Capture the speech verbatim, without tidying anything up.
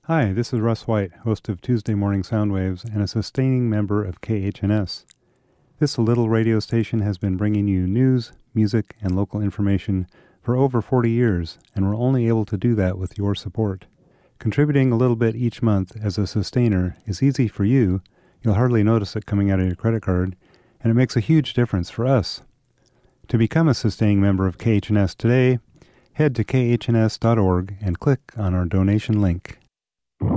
Hi, this is Russ White, host of Tuesday Morning Soundwaves and a sustaining member of K H N S. This little radio station has been bringing you news, music, and local information for over forty years, and we're only able to do that with your support. Contributing a little bit each month as a sustainer is easy for you, you'll hardly notice it coming out of your credit card, and it makes a huge difference for us. To become a sustaining member of K H N S today, head to K H N S dot org and click on our donation link.